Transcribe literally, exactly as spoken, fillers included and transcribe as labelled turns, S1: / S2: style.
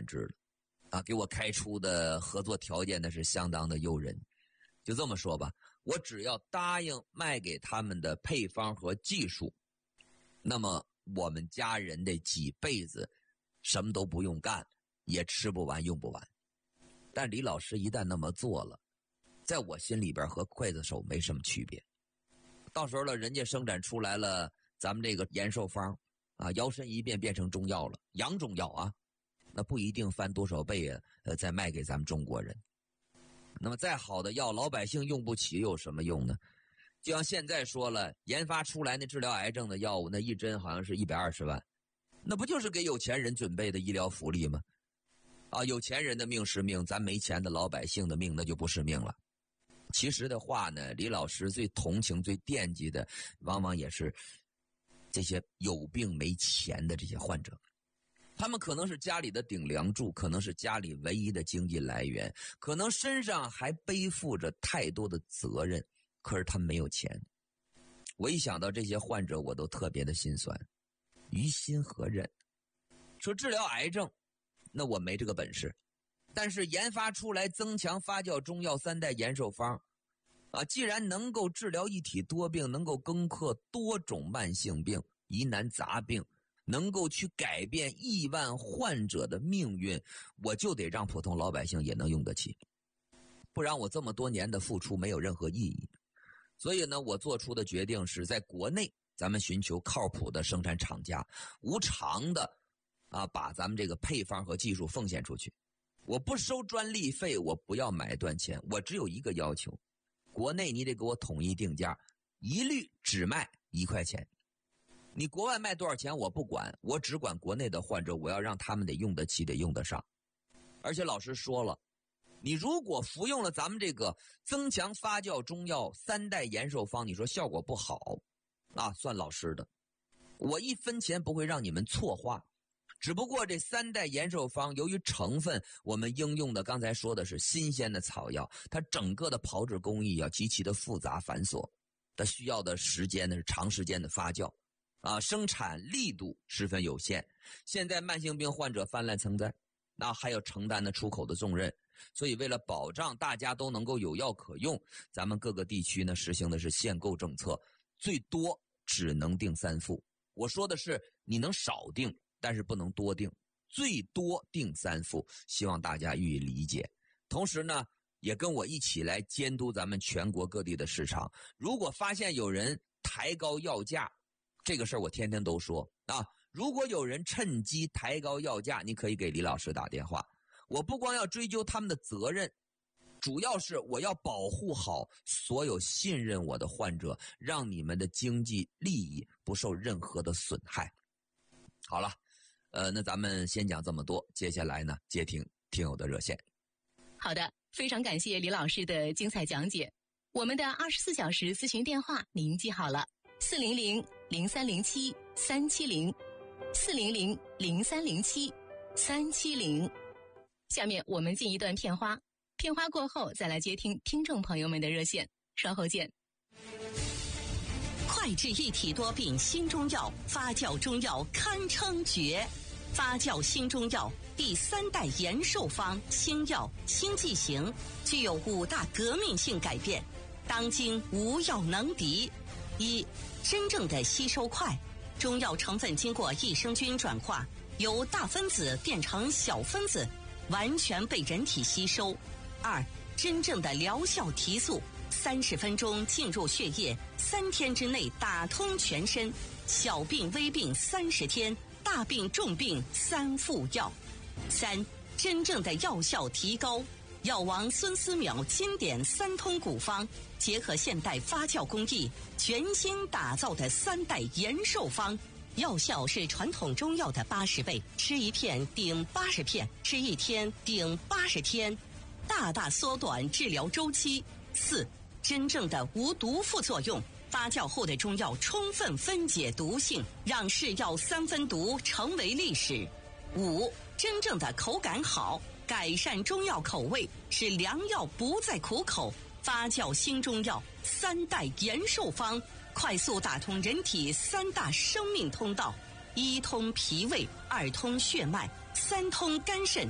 S1: 管制了啊，给我开出的合作条件那是相当的诱人。就这么说吧，我只要答应卖给他们的配方和技术，那么我们家人的几辈子什么都不用干，也吃不完用不完。但李老师一旦那么做了，在我心里边和刽子手没什么区别。到时候了，人家生产出来了咱们这个延寿方啊，摇身一变变成中药了，洋中药啊，那不一定翻多少倍啊，呃，再卖给咱们中国人。那么再好的药，老百姓用不起有什么用呢？就像现在说了，研发出来那治疗癌症的药物，那一针好像是一百二十万，那不就是给有钱人准备的医疗福利吗？啊，有钱人的命是命，咱没钱的老百姓的命那就不是命了。其实的话呢，李老师最同情最惦记的往往也是这些有病没钱的这些患者。他们可能是家里的顶梁柱，可能是家里唯一的经济来源，可能身上还背负着太多的责任，可是他们没有钱。我一想到这些患者我都特别的心酸，于心何忍？说治疗癌症，那我没这个本事，但是研发出来增强发酵中药三代延寿方啊，既然能够治疗一体多病，能够攻克多种慢性病疑难杂病，能够去改变亿万患者的命运，我就得让普通老百姓也能用得起，不然我这么多年的付出没有任何意义。所以呢，我做出的决定是在国内咱们寻求靠谱的生产厂家，无偿的啊把咱们这个配方和技术奉献出去。我不收专利费，我不要买断钱，我只有一个要求，国内你得给我统一定价，一律只卖一块钱。你国外卖多少钱我不管，我只管国内的患者，我要让他们得用得起，得用得上。而且老师说了，你如果服用了咱们这个增强发酵中药三代延寿方，你说效果不好啊，算老师的，我一分钱不会让你们错花。只不过这三代延寿方由于成分我们应用的刚才说的是新鲜的草药，它整个的炮制工艺要极其的复杂繁琐，它需要的时间呢是长时间的发酵啊，生产力度十分有限。现在慢性病患者泛滥成灾，那还要承担的出口的重任，所以为了保障大家都能够有药可用，咱们各个地区呢实行的是限购政策，最多只能订三副。我说的是你能少订，但是不能多订，最多订三副，希望大家予以理解。同时呢，也跟我一起来监督咱们全国各地的市场。如果发现有人抬高药价，这个事儿我天天都说啊，如果有人趁机抬高药价，你可以给李老师打电话。我不光要追究他们的责任，主要是我要保护好所有信任我的患者，让你们的经济利益不受任何的损害。好了，呃，那咱们先讲这么多，接下来呢，接听听友的热线。
S2: 好的，非常感谢李老师的精彩讲解。我们的二十四小时咨询电话您记好了，四零零零三零七三七零，四零零零三零七三七零。下面我们进一段片花，片花过后再来接听听众朋友们的热线，稍后见。
S3: 快治一体多病新中药，发酵中药堪称绝。发酵新中药第三代延寿方新药新剂型，具有五大革命性改变，当今无药能敌。一、真正的吸收快，中药成分经过益生菌转化，由大分子变成小分子，完全被人体吸收。二、真正的疗效提速，三十分钟进入血液，三天之内打通全身，小病微病三十天，大病重病三副药。三、真正的药效提高，药王孙思邈经典三通古方，结合现代发酵工艺，全新打造的三代延寿方，药效是传统中药的八十倍，吃一片顶八十片，吃一天顶八十天，大大缩短治疗周期。四、真正的无毒副作用，发酵后的中药充分分解毒性，让是药三分毒成为历史。五、真正的口感好，改善中药口味，使良药不再苦口。发酵新中药三代延寿方，快速打通人体三大生命通道：一通脾胃，二通血脉，三通肝肾，